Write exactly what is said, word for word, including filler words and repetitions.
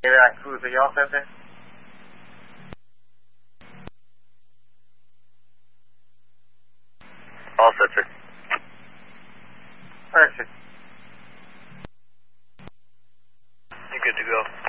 Air Cruiser, you all set there? All set, sir. Perfect. You good to go.